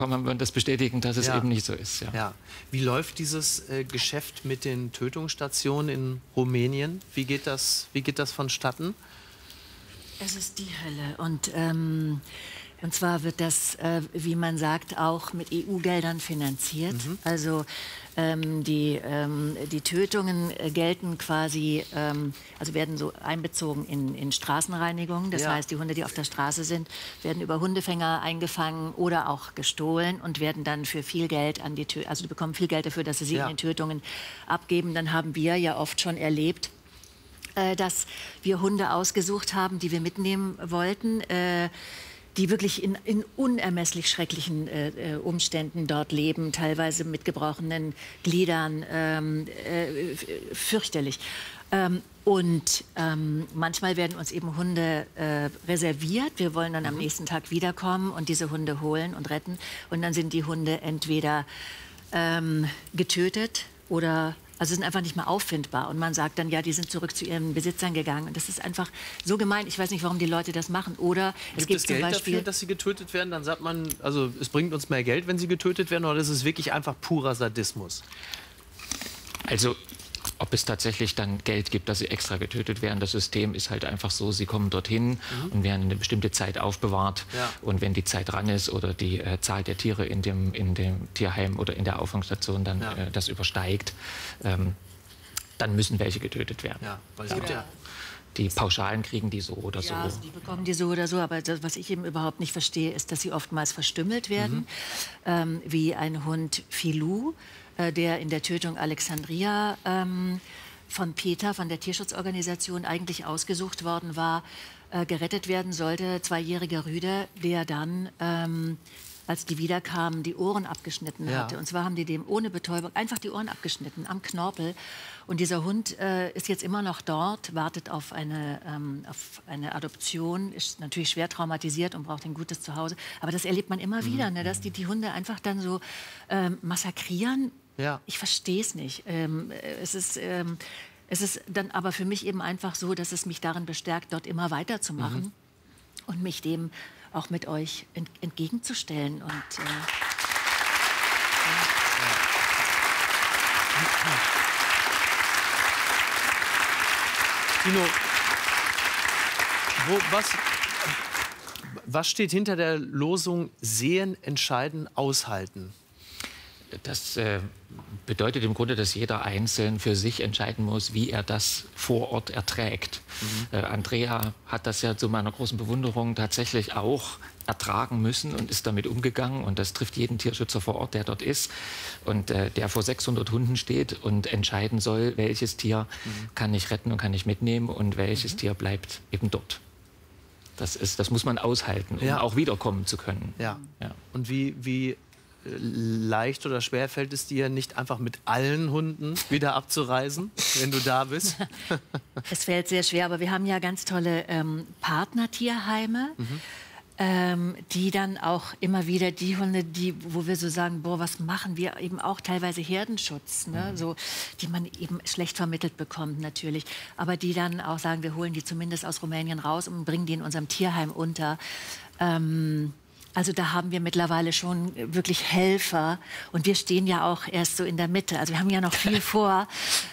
kann man das bestätigen, dass es eben nicht so ist. Ja. Ja. Wie läuft dieses Geschäft mit den Tötungsstationen in Rumänien? Wie geht das vonstatten? Es ist die Hölle. Und zwar wird das, wie man sagt, auch mit EU-Geldern finanziert. Also die Tötungen gelten quasi, also werden so einbezogen in Straßenreinigung. Das heißt, die Hunde, die auf der Straße sind, werden über Hundefänger eingefangen oder auch gestohlen und werden dann für viel Geld an die also die bekommen viel Geld dafür, dass sie in den Tötungen abgeben. Dann haben wir ja oft schon erlebt, dass wir Hunde ausgesucht haben, die wir mitnehmen wollten, die wirklich in unermesslich schrecklichen Umständen dort leben, teilweise mit gebrochenen Gliedern, fürchterlich. Manchmal werden uns eben Hunde reserviert. Wir wollen dann am nächsten Tag wiederkommen und diese Hunde holen und retten. Und dann sind die Hunde entweder getötet oder also sind einfach nicht mehr auffindbar. Und man sagt dann, ja, die sind zurück zu ihren Besitzern gegangen. Und das ist einfach so gemein. Ich weiß nicht, warum die Leute das machen. Oder es gibt zum Geld Beispiel dafür, dass sie getötet werden? Dann sagt man, also es bringt uns mehr Geld, wenn sie getötet werden, oder ist es wirklich einfach purer Sadismus? Also ob es tatsächlich dann Geld gibt, dass sie extra getötet werden. Das System ist halt einfach so, sie kommen dorthin und werden eine bestimmte Zeit aufbewahrt. Und wenn die Zeit ran ist oder die Zahl der Tiere in dem Tierheim oder in der Auffangstation dann das übersteigt, dann müssen welche getötet werden. Ja, weil es gibt ja die Pauschalen kriegen die so oder so. Ja, also die bekommen die so oder so. Aber das, was ich eben überhaupt nicht verstehe, ist, dass sie oftmals verstümmelt werden. Wie ein Hund Filou, der in der Tötung Alexandria von PETA, von der Tierschutzorganisation, eigentlich ausgesucht worden war, gerettet werden sollte. 2-jähriger Rüde, der dann, als die wiederkamen, die Ohren abgeschnitten hatte. Und zwar haben die dem ohne Betäubung einfach die Ohren abgeschnitten, am Knorpel. Und dieser Hund ist jetzt immer noch dort, wartet auf eine Adoption, ist natürlich schwer traumatisiert und braucht ein gutes Zuhause. Aber das erlebt man immer wieder, ne, dass die Hunde einfach dann so massakrieren. Ja. Ich verstehe es nicht. Es ist dann aber für mich eben einfach so, dass es mich darin bestärkt, dort immer weiterzumachen und mich dem auch mit euch entgegenzustellen. Und, Tino, was steht hinter der Losung Sehen, Entscheiden, Aushalten? Das bedeutet im Grunde, dass jeder einzeln für sich entscheiden muss, wie er das vor Ort erträgt. Andrea hat das ja zu meiner großen Bewunderung tatsächlich auch ertragen müssen und ist damit umgegangen. Und das trifft jeden Tierschützer vor Ort, der dort ist und der vor 600 Hunden steht und entscheiden soll, welches Tier kann ich retten und kann ich mitnehmen und welches Tier bleibt eben dort. Das muss man aushalten, um auch wiederkommen zu können. Ja. Und wie leicht oder schwer fällt es dir, nicht einfach mit allen Hunden wieder abzureisen, wenn du da bist? Es fällt sehr schwer, aber wir haben ja ganz tolle Partnertierheime, die dann auch immer wieder die Hunde, wo wir so sagen, boah, was machen wir, eben auch teilweise Herdenschutz, ne? So, die man eben schlecht vermittelt bekommt natürlich, aber die dann auch sagen, wir holen die zumindest aus Rumänien raus und bringen die in unserem Tierheim unter. Also da haben wir mittlerweile schon wirklich Helfer und wir stehen ja auch erst so in der Mitte. Also wir haben ja noch viel vor.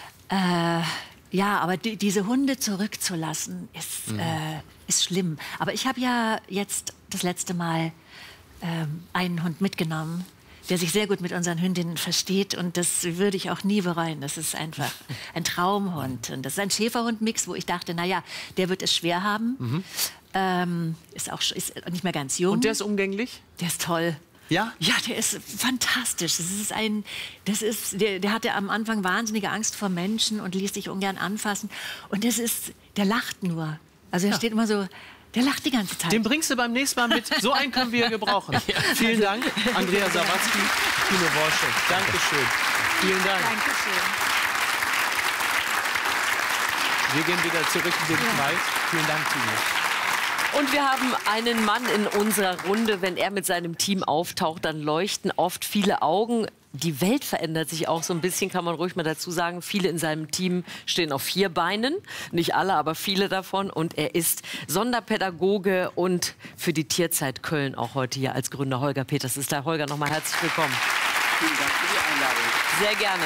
Ja, aber diese Hunde zurückzulassen ist schlimm. Aber ich habe ja jetzt das letzte Mal einen Hund mitgenommen, der sich sehr gut mit unseren Hündinnen versteht und das würde ich auch nie bereuen. Das ist einfach ein Traumhund und das ist ein Schäferhund-Mix, wo ich dachte, naja, der wird es schwer haben. Ist nicht mehr ganz jung. Und der ist umgänglich? Der ist toll. Ja? Ja, der ist fantastisch. Der hatte am Anfang wahnsinnige Angst vor Menschen und ließ sich ungern anfassen. Und der lacht nur. Also er steht immer so, der lacht die ganze Zeit. Den bringst du beim nächsten Mal mit. So einen können wir gebrauchen. Vielen Dank, Andrea Sawatzki, Tino Worschek. Dankeschön. Vielen Dank. Dankeschön. Wir gehen wieder zurück in den Wald. Vielen Dank, Tino. Und wir haben einen Mann in unserer Runde. Wenn er mit seinem Team auftaucht, dann leuchten oft viele Augen. Die Welt verändert sich auch so ein bisschen, kann man ruhig mal dazu sagen. Viele in seinem Team stehen auf 4 Beinen. Nicht alle, aber viele davon. Und er ist Sonderpädagoge und für die Tierzeit Köln auch heute hier als Gründer. Holger Peters ist da. Holger, nochmal herzlich willkommen. Vielen Dank für die Einladung. Sehr gerne.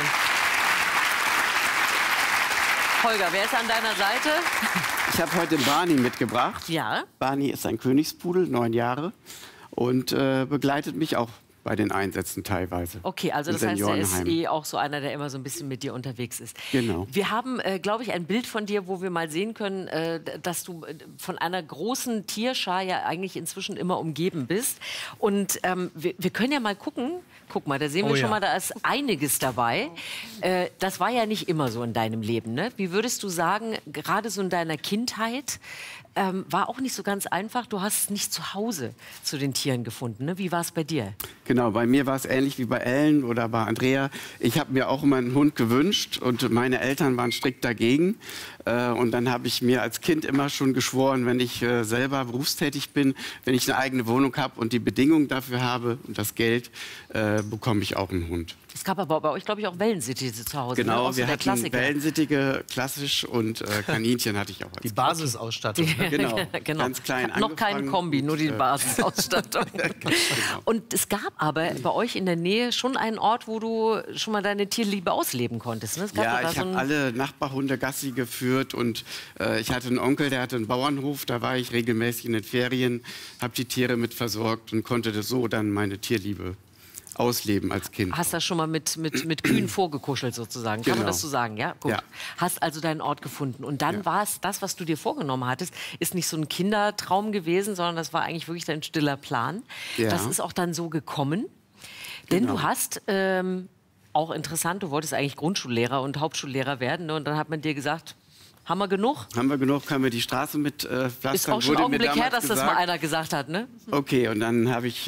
Holger, wer ist an deiner Seite? Ich habe heute Barney mitgebracht. Ja. Barney ist ein Königspudel, 9 Jahre, und begleitet mich auch bei den Einsätzen teilweise. Okay, also das heißt, er ist auch so einer, der immer so ein bisschen mit dir unterwegs ist. Genau. Wir haben, glaube ich, ein Bild von dir, wo wir mal sehen können, dass du von einer großen Tierschar ja eigentlich inzwischen immer umgeben bist. Und wir können ja mal gucken. Guck mal, da sehen wir schon mal, da ist einiges dabei. Das war ja nicht immer so in deinem Leben, ne? Wie würdest du sagen, gerade so in deiner Kindheit, war auch nicht so ganz einfach. Du hast nicht zu Hause zu den Tieren gefunden, ne? Wie war es bei dir? Genau, bei mir war es ähnlich wie bei Ellen oder bei Andrea. Ich habe mir auch immer einen Hund gewünscht und meine Eltern waren strikt dagegen. Und dann habe ich mir als Kind immer schon geschworen, wenn ich selber berufstätig bin, wenn ich eine eigene Wohnung habe und die Bedingungen dafür habe und das Geld, bekomme ich auch einen Hund. Es gab aber bei euch, glaube ich, auch Wellensittiche zu Hause. Genau, ne? wir hatten Wellensittige, klassisch, und Kaninchen hatte ich auch. Die Basisausstattung. Ne? Genau, genau. Ganz klein angefangen. Noch kein Kombi, nur die Basisausstattung. Genau. Und es gab aber bei euch in der Nähe schon einen Ort, wo du schon mal deine Tierliebe ausleben konntest. Ne? Es gab ja, ich habe alle Nachbarhunde Gassi geführt und ich hatte einen Onkel, der hatte einen Bauernhof. Da war ich regelmäßig in den Ferien, habe die Tiere mit versorgt und konnte das so dann meine Tierliebe ausleben als Kind. Hast da schon mal mit Kühen vorgekuschelt sozusagen? Kann man das so sagen? Ja, gut. Ja. Hast also deinen Ort gefunden. Und dann war es das, was du dir vorgenommen hattest, ist nicht so ein Kindertraum gewesen, sondern das war eigentlich wirklich dein stiller Plan. Ja. Das ist auch dann so gekommen. Denn Genau. du hast, auch interessant, du wolltest eigentlich Grundschullehrer und Hauptschullehrer werden. Ne? Und dann hat man dir gesagt, haben wir genug? Haben wir genug, können wir die Straße mit pflastern? Ist auch schon ein Augenblick her, dass das mal einer gesagt hat, ne? Okay, und dann habe ich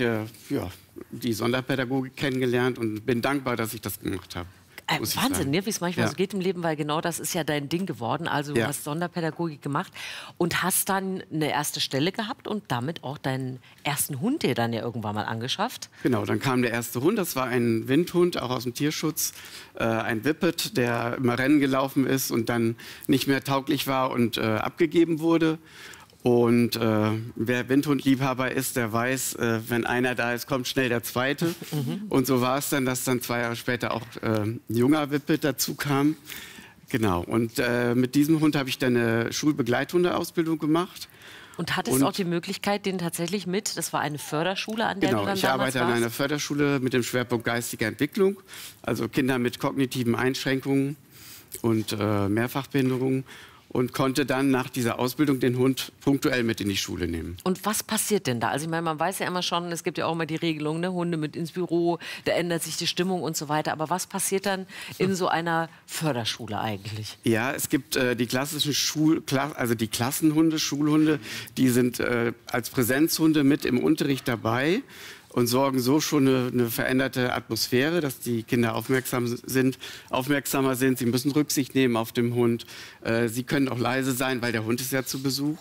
die Sonderpädagogik kennengelernt und bin dankbar, dass ich das gemacht habe. Wahnsinn, ne? Wie es manchmal so geht im Leben, weil genau das ist ja dein Ding geworden. Also du hast Sonderpädagogik gemacht und hast dann eine erste Stelle gehabt und damit auch deinen ersten Hund dir dann ja irgendwann mal angeschafft. Genau, dann kam der erste Hund, das war ein Windhund, auch aus dem Tierschutz, ein Whippet, der immer Rennen gelaufen ist und dann nicht mehr tauglich war und abgegeben wurde. Und wer Windhundliebhaber ist, der weiß, wenn einer da ist, kommt schnell der zweite. Und so war es dann, dass dann 2 Jahre später auch ein junger Whippet dazu kam. Genau, und mit diesem Hund habe ich dann eine Schulbegleithundeausbildung gemacht. Und hattest auch die Möglichkeit, den tatsächlich das war eine Förderschule, an der du dann damals ich arbeite warst? an einer Förderschule mit dem Schwerpunkt geistige Entwicklung, also Kinder mit kognitiven Einschränkungen und Mehrfachbehinderungen. Und konnte dann nach dieser Ausbildung den Hund punktuell mit in die Schule nehmen. Und was passiert denn da? Also ich meine, man weiß ja immer schon, es gibt ja auch immer die Regelung, ne? Hunde mit ins Büro, da ändert sich die Stimmung und so weiter. Aber was passiert dann in so einer Förderschule eigentlich? Ja, es gibt die klassischen die Klassenhunde, Schulhunde, die sind als Präsenzhunde mit im Unterricht dabei und sorgen so schon eine veränderte Atmosphäre, dass die Kinder aufmerksamer sind. Sie müssen Rücksicht nehmen auf den Hund. Sie können auch leise sein, weil der Hund ist ja zu Besuch.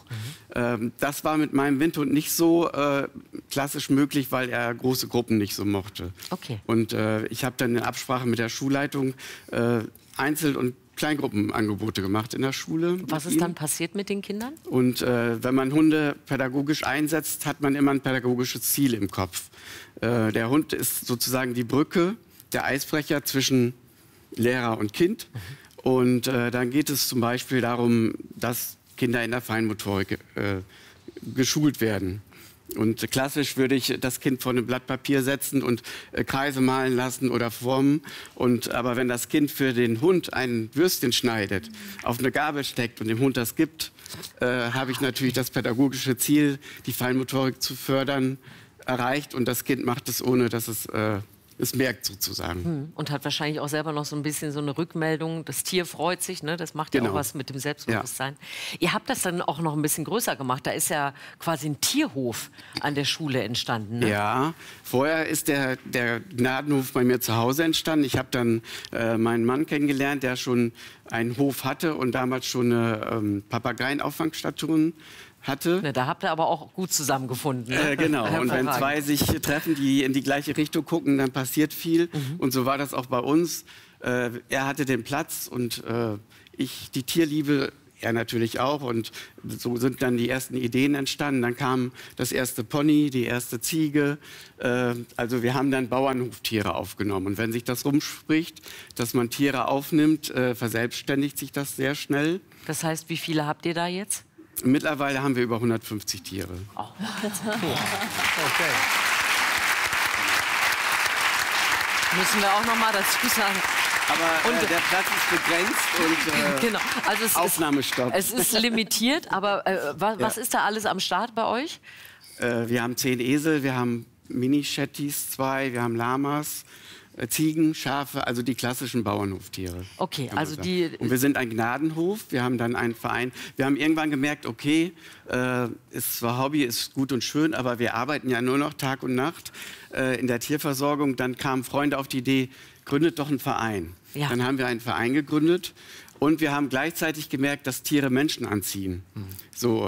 Das war mit meinem Windhund nicht so klassisch möglich, weil er große Gruppen nicht so mochte. Okay. Und ich habe dann in Absprache mit der Schulleitung Einzel- und Kleingruppenangebote gemacht in der Schule. Was ist dann passiert mit den Kindern? Und wenn man Hunde pädagogisch einsetzt, hat man immer ein pädagogisches Ziel im Kopf. Der Hund ist sozusagen die Brücke, der Eisbrecher zwischen Lehrer und Kind. Und dann geht es zum Beispiel darum, dass Kinder in der Feinmotorik geschult werden. Und klassisch würde ich das Kind vor einem Blatt Papier setzen und Kreise malen lassen oder formen. Aber wenn das Kind für den Hund ein Würstchen schneidet, auf eine Gabel steckt und dem Hund das gibt, habe ich natürlich das pädagogische Ziel, die Feinmotorik zu fördern, erreicht. Und das Kind macht es, ohne dass es merkt sozusagen. Und hat wahrscheinlich auch selber noch so ein bisschen so eine Rückmeldung. Das Tier freut sich, ne? Das macht ja auch was mit dem Selbstbewusstsein. Ja. Ihr habt das dann auch noch ein bisschen größer gemacht. Da ist ja quasi ein Tierhof an der Schule entstanden. Ne? Ja, vorher ist der Gnadenhof bei mir zu Hause entstanden. Ich habe dann meinen Mann kennengelernt, der schon einen Hof hatte und damals schon eine Papageienauffangstation hatte. Ne, da habt ihr aber auch gut zusammengefunden. Ne? Genau, und wenn zwei sich treffen, die in die gleiche Richtung gucken, dann passiert viel. Und so war das auch bei uns. Er hatte den Platz und ich die Tierliebe, er natürlich auch. Und so sind dann die ersten Ideen entstanden. Dann kam das erste Pony, die erste Ziege. Also wir haben dann Bauernhoftiere aufgenommen. Und wenn sich das rumspricht, dass man Tiere aufnimmt, verselbstständigt sich das sehr schnell. Das heißt, wie viele habt ihr da jetzt? Mittlerweile haben wir über 150 Tiere. Oh. Okay. Müssen wir auch noch mal dazu sagen. Aber der Platz ist begrenzt und Genau. Also es Aufnahmestopp. Es ist limitiert, aber was ist da alles am Start bei euch? Wir haben 10 Esel, wir haben Mini-Shetties 2, wir haben Lamas, Ziegen, Schafe, also die klassischen Bauernhoftiere. Okay, also die... Und wir sind ein Gnadenhof, wir haben dann einen Verein. Wir haben irgendwann gemerkt, okay, ist zwar Hobby, ist gut und schön, aber wir arbeiten ja nur noch Tag und Nacht in der Tierversorgung. Dann kamen Freunde auf die Idee, gründet doch einen Verein. Ja. Dann haben wir einen Verein gegründet und wir haben gleichzeitig gemerkt, dass Tiere Menschen anziehen. So,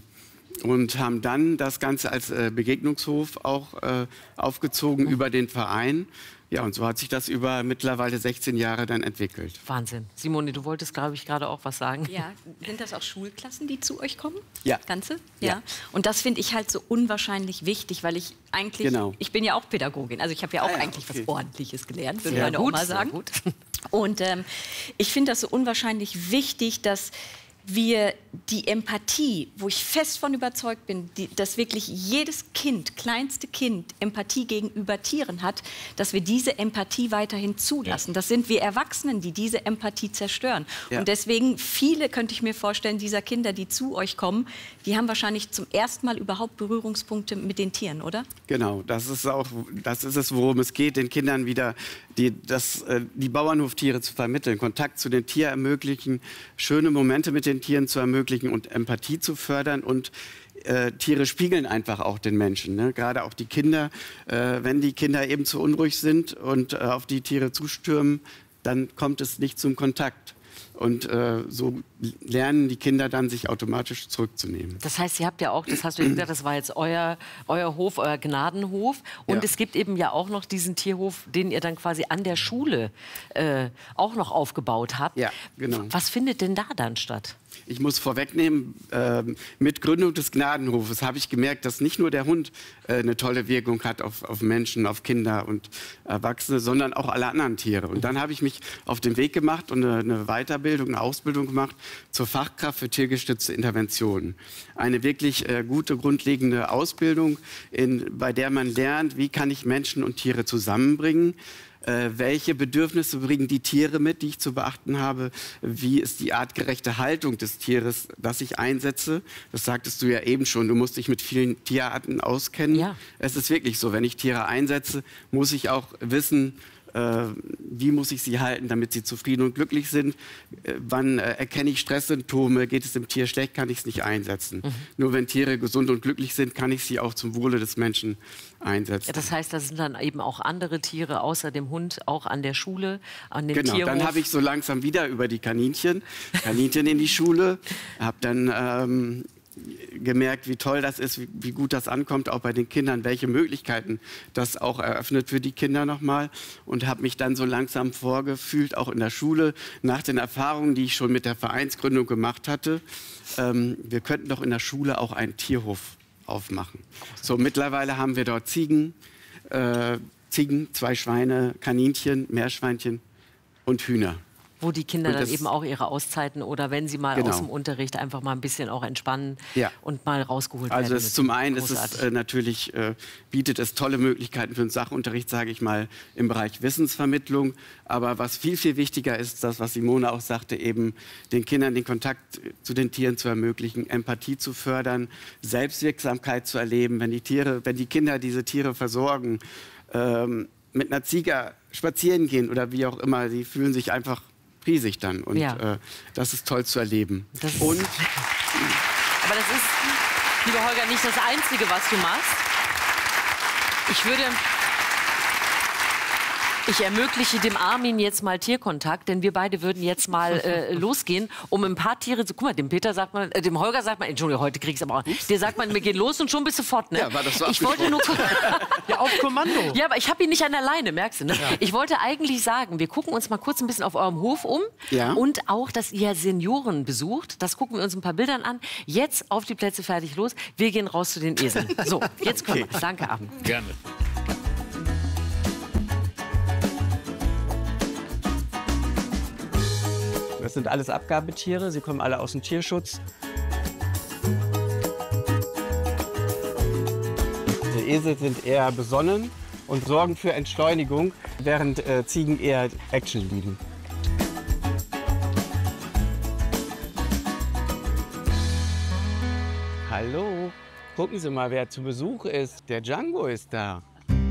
und haben dann das Ganze als Begegnungshof auch aufgezogen über den Verein. Ja, und so hat sich das über mittlerweile 16 Jahre dann entwickelt. Wahnsinn. Simone, du wolltest, glaube ich, gerade auch was sagen. Ja, sind das auch Schulklassen, die zu euch kommen? Ja. Das Ganze? Ja. Ja. Und das finde ich halt so unwahrscheinlich wichtig, weil ich eigentlich, Genau. ich bin ja auch Pädagogin, also ich habe ja auch Ah ja, eigentlich okay. was Ordentliches gelernt, würde Sehr meine gut, Oma sehr sagen. gut. Und ich finde das so unwahrscheinlich wichtig, dass wir die Empathie, wo ich fest von überzeugt bin, dass wirklich jedes Kind, kleinste Kind, Empathie gegenüber Tieren hat, dass wir diese Empathie weiterhin zulassen. Das sind wir Erwachsenen, die diese Empathie zerstören. Ja. Und deswegen, viele, könnte ich mir vorstellen, dieser Kinder, die zu euch kommen, die haben wahrscheinlich zum ersten Mal überhaupt Berührungspunkte mit den Tieren, oder? Genau, das ist es, worum es geht, den Kindern wieder die Bauernhoftiere zu vermitteln, Kontakt zu den Tieren ermöglichen, schöne Momente mit den Tieren zu ermöglichen und Empathie zu fördern. Und Tiere spiegeln einfach auch den Menschen, ne? Gerade auch die Kinder. Wenn die Kinder eben zu unruhig sind und auf die Tiere zustürmen, dann kommt es nicht zum Kontakt. Und so lernen die Kinder dann, sich automatisch zurückzunehmen. Das heißt, ihr habt ja auch, das hast du ja gesagt, das war jetzt euer Hof, euer Gnadenhof. Und Ja. es gibt eben ja auch noch diesen Tierhof, den ihr dann quasi an der Schule auch noch aufgebaut habt. Ja, genau. Was findet denn da dann statt? Ich muss vorwegnehmen, mit Gründung des Gnadenhofes habe ich gemerkt, dass nicht nur der Hund eine tolle Wirkung hat auf Menschen, auf Kinder und Erwachsene, sondern auch alle anderen Tiere. Und dann habe ich mich auf den Weg gemacht und eine Weiterbildung, eine Ausbildung gemacht zur Fachkraft für tiergestützte Interventionen. Eine wirklich gute, grundlegende Ausbildung, bei der man lernt, wie kann ich Menschen und Tiere zusammenbringen. Welche Bedürfnisse bringen die Tiere mit, die ich zu beachten habe? Wie ist die artgerechte Haltung des Tieres, das ich einsetze? Das sagtest du ja eben schon, du musst dich mit vielen Tierarten auskennen. Ja. Es ist wirklich so, wenn ich Tiere einsetze, muss ich auch wissen, wie muss ich sie halten, damit sie zufrieden und glücklich sind? Wann erkenne ich Stresssymptome? Geht es dem Tier schlecht, kann ich es nicht einsetzen. Nur wenn Tiere gesund und glücklich sind, kann ich sie auch zum Wohle des Menschen einsetzen. Ja, das heißt, da sind dann eben auch andere Tiere außer dem Hund auch an der Schule, an dem Genau, Tierhof. dann habe ich so langsam wieder über die Kaninchen in die Schule, habe dann gemerkt, wie toll das ist, wie gut das ankommt, auch bei den Kindern, welche Möglichkeiten das auch eröffnet für die Kinder nochmal, und habe mich dann so langsam vorgefühlt, auch in der Schule, nach den Erfahrungen, die ich schon mit der Vereinsgründung gemacht hatte, wir könnten doch in der Schule auch einen Tierhof aufmachen. So, mittlerweile haben wir dort Ziegen, 2 Schweine, Kaninchen, Meerschweinchen und Hühner. Wo die Kinder Und dann das- eben auch ihre Auszeiten oder wenn sie mal Genau. aus dem Unterricht einfach mal ein bisschen auch entspannen Ja. und mal rausgeholt werden. Also es, zum einen ist Großartig. es natürlich, bietet es tolle Möglichkeiten für den Sachunterricht, sage ich mal, im Bereich Wissensvermittlung. Aber was viel, viel wichtiger ist, das, was Simone auch sagte, eben den Kindern den Kontakt zu den Tieren zu ermöglichen, Empathie zu fördern, Selbstwirksamkeit zu erleben. Wenn die Kinder diese Tiere versorgen, mit einer Ziege spazieren gehen oder wie auch immer, die fühlen sich einfach riesig dann. Und Ja. das ist toll zu erleben. Das ist- Und Aber das ist, lieber Holger, nicht das Einzige, was du machst. Ich würde Ich ermögliche dem Armin jetzt mal Tierkontakt, denn wir beide würden jetzt mal losgehen, um ein paar Tiere zu... Guck mal, dem Peter sagt man, dem Holger sagt man, Entschuldigung, heute krieg's aber auch. Der sagt man, wir gehen los und schon bist du fort, ne? Ja, war das so ich wollte nur... Ja, auf Kommando. Ja, aber ich habe ihn nicht an der Leine, merkst du, ne? Ja. Ich wollte eigentlich sagen, wir gucken uns mal kurz ein bisschen auf eurem Hof um. Ja. Und auch, dass ihr Senioren besucht. Das gucken wir uns ein paar Bildern an. Jetzt auf die Plätze, fertig, los. Wir gehen raus zu den Eseln. So, jetzt können wir. Danke, Armin. Gerne. Das sind alles Abgabetiere, sie kommen alle aus dem Tierschutz. Die Esel sind eher besonnen und sorgen für Entschleunigung, während Ziegen eher Action lieben. Hallo, gucken Sie mal, wer zu Besuch ist. Der Django ist da.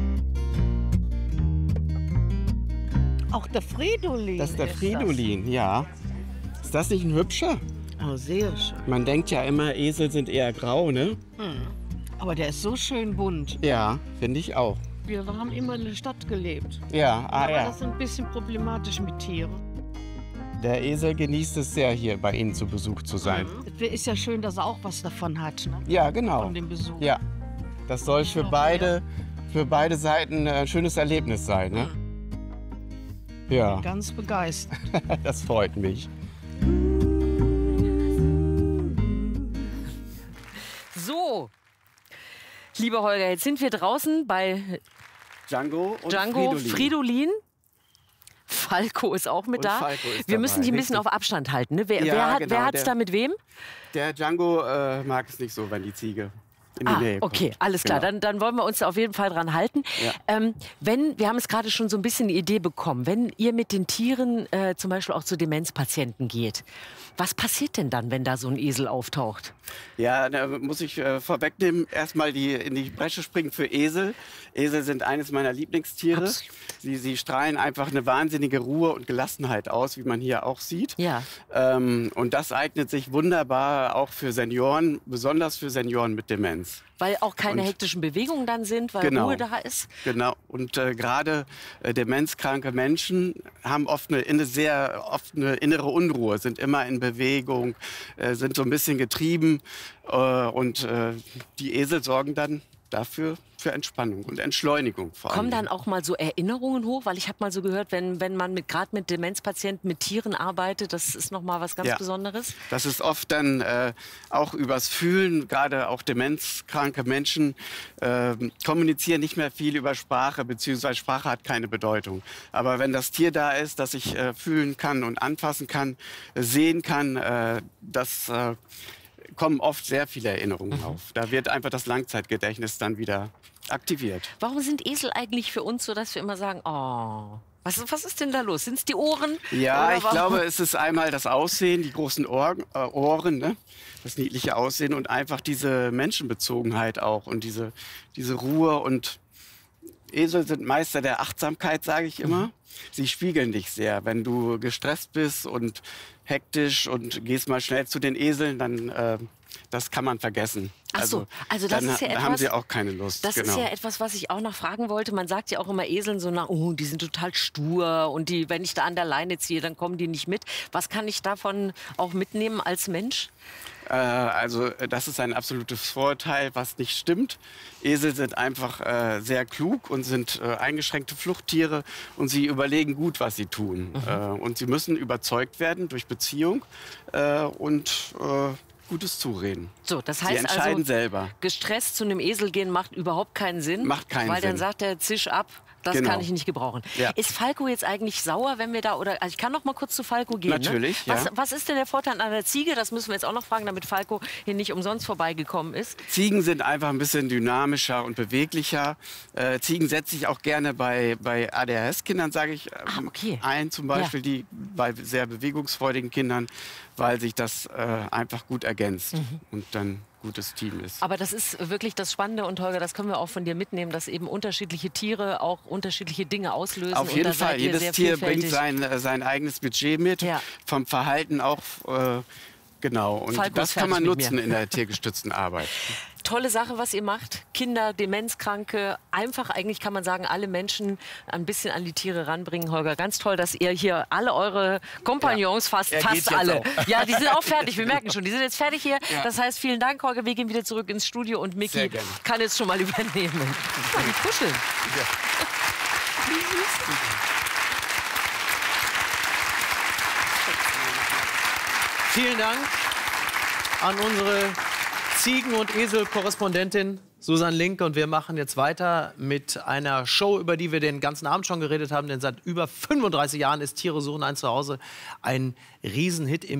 Auch der Fridolin. Das ist der Fridolin, ja. Ist das nicht ein hübscher? Oh, sehr schön. Man denkt ja immer, Esel sind eher grau, ne? Aber der ist so schön bunt. Ja, finde ich auch. Wir haben immer in der Stadt gelebt. Ja, Aber ja. das ist ein bisschen problematisch mit Tieren. Der Esel genießt es sehr, hier bei Ihnen zu Besuch zu sein. Es ist ja schön, dass er auch was davon hat, ne? Ja, genau. Von dem Besuch. Ja, das soll für beide Seiten ein schönes Erlebnis sein, ne? Ja, Ganz begeistert. das freut mich. So, lieber Holger, jetzt sind wir draußen bei Django und Fridolin. Falco ist auch mit Und da. Falco ist Wir müssen dabei, die ein bisschen richtig. auf Abstand halten. Ne? Wer, Ja, wer hat genau, es da mit wem? Der Django mag es nicht so, wenn die Ziege in die Nähe kommt. Okay, alles klar. Genau. Dann wollen wir uns da auf jeden Fall dran halten. Ja. Wir haben es gerade schon so ein bisschen eine Idee bekommen, wenn ihr mit den Tieren zum Beispiel auch zu Demenzpatienten geht, was passiert denn dann, wenn da so ein Esel auftaucht? Ja, da muss ich vorwegnehmen, erstmal in die Bresche springen für Esel. Esel sind eines meiner Lieblingstiere. Absolut. Sie strahlen einfach eine wahnsinnige Ruhe und Gelassenheit aus, wie man hier auch sieht. Ja. Und das eignet sich wunderbar auch für Senioren, besonders für Senioren mit Demenz. Weil auch keine Und- hektischen Bewegungen dann sind, weil Genau. Ruhe da ist. Genau. Und gerade demenzkranke Menschen haben oft eine innere Unruhe, sind immer in Bewegung, sind so ein bisschen getrieben. Und die Esel sorgen dann dafür für Entspannung und Entschleunigung vor allem. Kommen dann auch mal so Erinnerungen hoch? Weil ich habe mal so gehört, wenn man gerade mit Demenzpatienten, mit Tieren arbeitet, das ist noch mal was ganz Ja. Besonderes. Das ist oft dann auch übers Fühlen, gerade auch demenzkranke Menschen kommunizieren nicht mehr viel über Sprache, beziehungsweise Sprache hat keine Bedeutung. Aber wenn das Tier da ist, das ich fühlen kann und anfassen kann, sehen kann, das kommen oft sehr viele Erinnerungen auf. Da wird einfach das Langzeitgedächtnis dann wieder aktiviert. Warum sind Esel eigentlich für uns so, dass wir immer sagen, oh, was ist denn da los? Sind es die Ohren? Ja, Oder ich warum? glaube, es ist einmal das Aussehen, die großen Ohren, ne? Das niedliche Aussehen und einfach diese Menschenbezogenheit auch und diese Ruhe. Und Esel sind Meister der Achtsamkeit, sage ich immer. Sie spiegeln dich sehr. Wenn du gestresst bist und hektisch und gehst mal schnell zu den Eseln, dann das kann man vergessen. Ach so, also das dann ist ja haben etwas- sie auch keine Lust. Das genau. ist ja etwas, was ich auch noch fragen wollte. Man sagt ja auch immer Eseln so nach, oh, die sind total stur und wenn ich da an der Leine ziehe, dann kommen die nicht mit. Was kann ich davon auch mitnehmen als Mensch? Also das ist ein absolutes Vorurteil, was nicht stimmt. Esel sind einfach sehr klug und sind eingeschränkte Fluchttiere und sie überlegen gut, was sie tun. Und sie müssen überzeugt werden durch Beziehung und gutes Zureden. So, das Sie heißt entscheiden also, selber. gestresst zu einem Esel gehen macht überhaupt keinen Sinn. Macht keinen weil dann Sinn. sagt der Zisch ab, das Genau. kann ich nicht gebrauchen. Ja. Ist Falco jetzt eigentlich sauer, wenn wir da, oder also ich kann noch mal kurz zu Falco gehen. Natürlich, ne? ja. Was ist denn der Vorteil an einer Ziege? Das müssen wir jetzt auch noch fragen, damit Falco hier nicht umsonst vorbeigekommen ist. Ziegen sind einfach ein bisschen dynamischer und beweglicher. Ziegen setze ich auch gerne bei ADHS-Kindern, sage ich, okay. ein, zum Beispiel die bei sehr bewegungsfreudigen Kindern, weil sich das einfach gut ergänzt und dann gutes Team ist. Aber das ist wirklich das Spannende und Holger, das können wir auch von dir mitnehmen, dass eben unterschiedliche Tiere auch unterschiedliche Dinge auslösen. Auf und jeden da seid Fall. ihr Jedes sehr Tier bringt vielfältig. sein eigenes Budget mit, Ja. vom Verhalten auch. Genau. Und Falco das ist kann man fertig mit nutzen mir. in der tiergestützten Arbeit. tolle Sache, was ihr macht. Kinder, Demenzkranke, einfach eigentlich kann man sagen, alle Menschen ein bisschen an die Tiere ranbringen. Holger, ganz toll, dass ihr hier alle eure Kompagnons, fast alle. Ja, die sind auch fertig, wir merken schon, die sind jetzt fertig hier. Ja. Das heißt, vielen Dank, Holger, wir gehen wieder zurück ins Studio und Micky kann jetzt schon mal übernehmen. Oh, die kuscheln. Ja. Vielen Dank an unsere Ziegen- und Esel-Korrespondentin Susanne Link. Und wir machen jetzt weiter mit einer Show, über die wir den ganzen Abend schon geredet haben. Denn seit über 35 Jahren ist Tiere suchen ein Zuhause ein Riesenhit im